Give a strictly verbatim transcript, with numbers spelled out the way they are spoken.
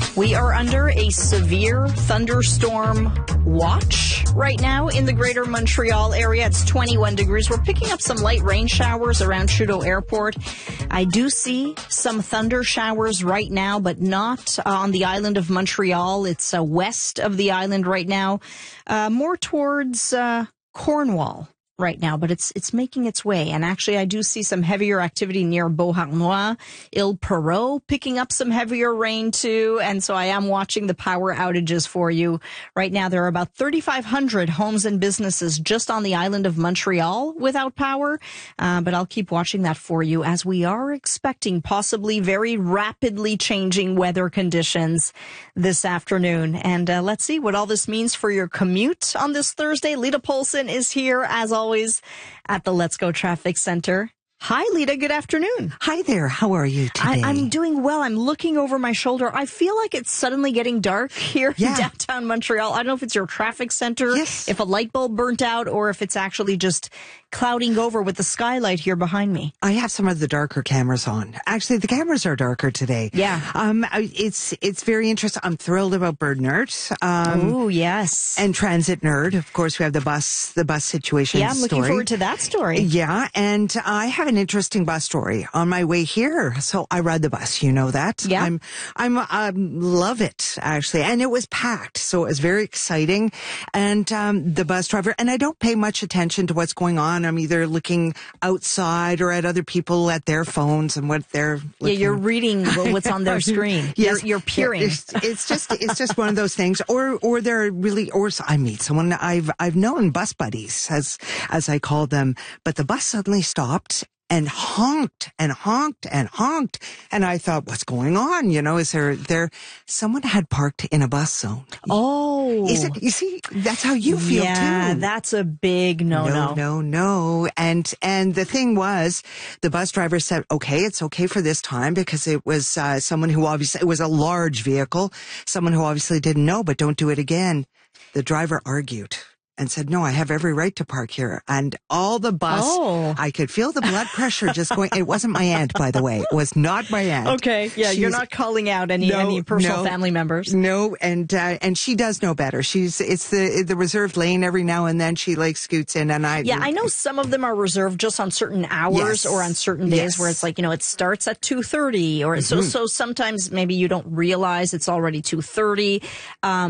We are under a severe thunderstorm watch right now in the greater Montreal area. It's twenty-one degrees. We're picking up some light rain showers around Trudeau Airport. I do see some thunder showers right now, but not uh, on the island of Montreal. It's uh, west of the island right now, uh, more towards uh, Cornwall right now, but it's it's making its way. And actually, I do see some heavier activity near Beauharnois, Ile Perrot, picking up some heavier rain too. And so I am watching the power outages for you. Right now, there are about thirty-five hundred homes and businesses just on the island of Montreal without power. Uh, but I'll keep watching that for you as we are expecting possibly very rapidly changing weather conditions this afternoon. And uh, let's see what all this means for your commute on this Thursday. Lita Polson is here as always. Always at the Let's Go Traffic Center. Hi, Lita. Good afternoon. Hi there. How are you today? I, I'm doing well. I'm looking over my shoulder. I feel like it's suddenly getting dark here yeah. in downtown Montreal. I don't know if it's your traffic center, yes. if a light bulb burnt out, or if it's actually just clouding over with the skylight here behind me. I have some of the darker cameras on. Actually, the cameras are darker today. Yeah. Um, it's it's very interesting. I'm thrilled about Bird Nerd. Um, oh, yes. And Transit Nerd. Of course, we have the bus the bus situation. Yeah, I'm looking story. forward to that story. Yeah, and I have an interesting bus story on my way here. So I ride the bus. You know that. Yeah. I'm I'm um, love it actually, and it was packed, so it was very exciting. And um, the bus driver, and I don't pay much attention to what's going on. I'm either looking outside or at other people at their phones and what they're looking. Yeah, you're reading what's on their screen. Yes, you're, you're peering. Yeah, it's, it's just it's just one of those things. Or or they're really or I meet someone I've I've known, bus buddies as as I call them, but the bus suddenly stopped and honked and honked and honked. And I thought, what's going on? You know, is there, there, someone had parked in a bus zone. Oh. Is it, you see, that's how you feel yeah, too. Yeah, that's a big no-no. No, no, no. And, and the thing was, the bus driver said, okay, it's okay for this time because it was, uh, someone who obviously, it was a large vehicle, someone who obviously didn't know, but don't do it again. The driver argued and said, no, I have every right to park here. And all the bus, oh. I could feel the blood pressure just going. It wasn't my aunt, by the way. It was not my aunt. Okay. Yeah. She's, you're not calling out any, no, any personal no, family members. No. And, uh, and she does know better. She's, it's the, the reserved lane every now and then she like scoots in and I. Yeah. I know some of them are reserved just on certain hours yes. or on certain days yes. where it's like, you know, it starts at two thirty or mm-hmm. so, so sometimes maybe you don't realize it's already two thirty. Um,